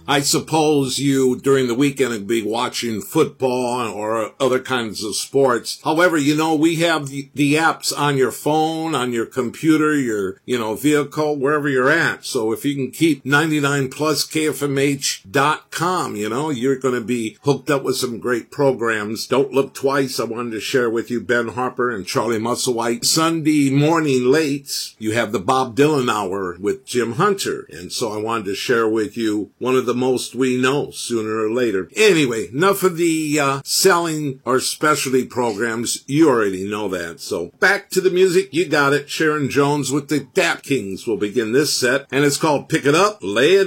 I suppose you, during the weekend, would be watching football or other kinds of sports. However, we have the apps on your phone, on your computer, your, vehicle, wherever you're at. So if you can keep 99pluskfmh.com, you're going to be hooked up with some great programs. Don't Look Twice. I wanted to share with you Ben Harper and Charlie Musselwhite. Sunday morning late, you have the Bob Dylan Hour with Jim Hunter. And so I wanted to share with you one of the most we know sooner or later. Anyway, enough of the selling or specialty programs. You already know that. So back to the music. You got it. Sharon Jones with the Dap Kings will begin this set. And it's called Pick It Up, Lay It